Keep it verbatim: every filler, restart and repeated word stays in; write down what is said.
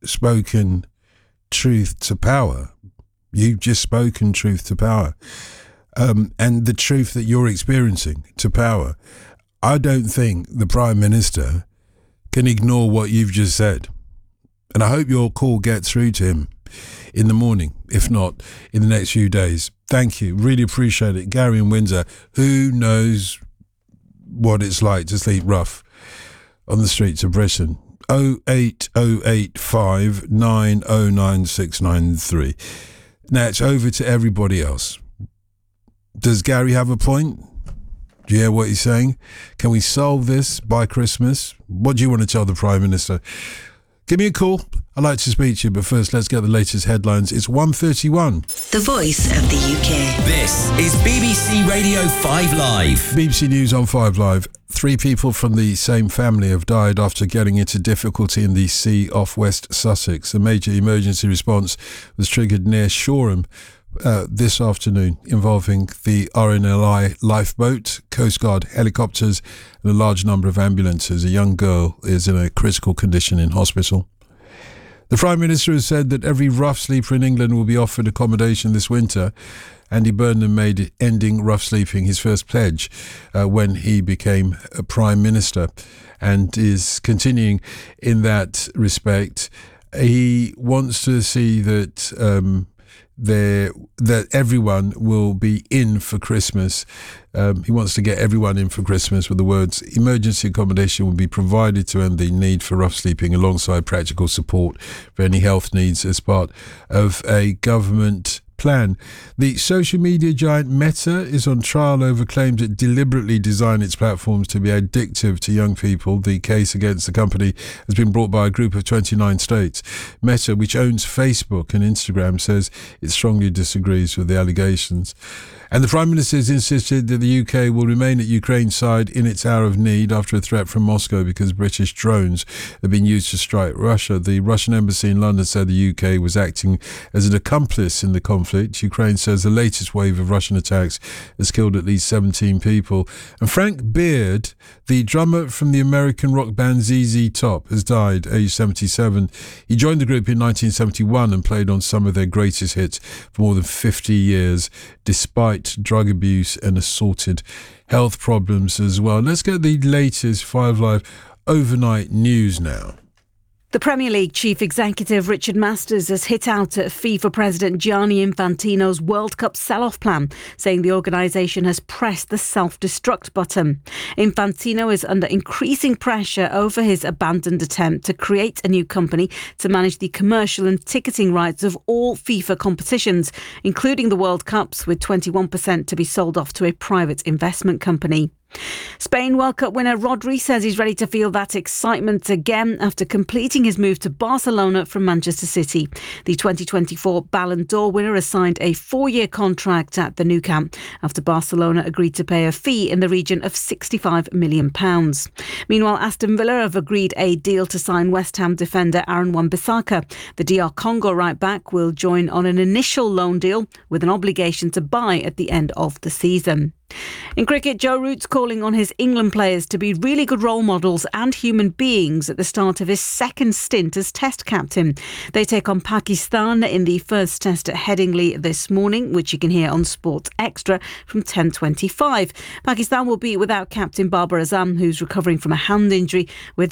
spoken truth to power. You've just spoken truth to power. Um, and the truth that you're experiencing to power. I don't think the Prime Minister can ignore what you've just said. And I hope your call gets through to him in the morning, if not in the next few days. Thank you. Really appreciate it. Gary in Windsor, who knows what it's like to sleep rough on the streets of Britain. oh eight oh eight five nine oh nine six nine three. Now it's over to everybody else. Does Gary have a point? Do you hear what he's saying? Can we solve this by Christmas? What do you want to tell the Prime Minister? Give me a call. I'd like to speak to you, but first let's get the latest headlines. It's one thirty-one. The Voice of the U K. This is B B C Radio five Live. B B C News on five Live. Three people from the same family have died after getting into difficulty in the sea off West Sussex. A major emergency response was triggered near Shoreham Uh, this afternoon, involving the R N L I lifeboat, Coast Guard helicopters and a large number of ambulances. A young girl is in a critical condition in hospital. The Prime Minister has said that every rough sleeper in England will be offered accommodation this winter. Andy Burnham made ending rough sleeping his first pledge uh, when he became a Prime Minister, and is continuing in that respect. He wants to see that um, there that everyone will be in for Christmas. Um, he wants to get everyone in for Christmas with the words, emergency accommodation will be provided to end the need for rough sleeping alongside practical support for any health needs as part of a government plan. The social media giant Meta is on trial over claims it deliberately designed its platforms to be addictive to young people. The case against the company has been brought by a group of twenty-nine states. Meta, which owns Facebook and Instagram, says it strongly disagrees with the allegations. And the Prime Minister has insisted that the U K will remain at Ukraine's side in its hour of need after a threat from Moscow because British drones have been used to strike Russia. The Russian embassy in London said the U K was acting as an accomplice in the conflict. Ukraine says the latest wave of Russian attacks has killed at least seventeen people. And Frank Beard, the drummer from the American rock band Z Z Top, has died, aged seventy-seven. He joined the group in nineteen seventy-one and played on some of their greatest hits for more than fifty years, despite drug abuse and assorted health problems as well. Let's get the latest five Live overnight news now. The Premier League chief executive Richard Masters has hit out at FIFA President Gianni Infantino's World Cup sell-off plan, saying the organisation has pressed the self-destruct button. Infantino is under increasing pressure over his abandoned attempt to create a new company to manage the commercial and ticketing rights of all FIFA competitions, including the World Cups, with twenty-one percent to be sold off to a private investment company. Spain World Cup winner Rodri says he's ready to feel that excitement again after completing his move to Barcelona from Manchester City. The twenty twenty-four Ballon d'Or winner has signed a four-year contract at the Nou Camp after Barcelona agreed to pay a fee in the region of sixty-five million pounds. Meanwhile, Aston Villa have agreed a deal to sign West Ham defender Aaron Wan-Bissaka. The D R Congo right-back will join on an initial loan deal with an obligation to buy at the end of the season. In cricket, Joe Root's calling on his England players to be really good role models and human beings at the start of his second stint as Test captain. They take on Pakistan in the first Test at Headingley this morning, which you can hear on Sports Extra from ten twenty-five. Pakistan will be without captain Babar Azam, who's recovering from a hand injury, with